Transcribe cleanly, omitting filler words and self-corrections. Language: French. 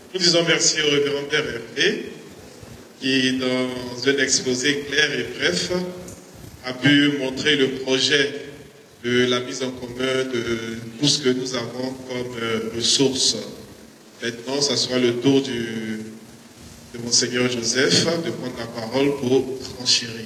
Nous disons merci au révérend Père Hervé, qui, dans un exposé clair et bref, a pu montrer le projet de la mise en commun de tout ce que nous avons comme ressources. Maintenant, ça sera le tour de Monseigneur Joseph de prendre la parole pour renchérir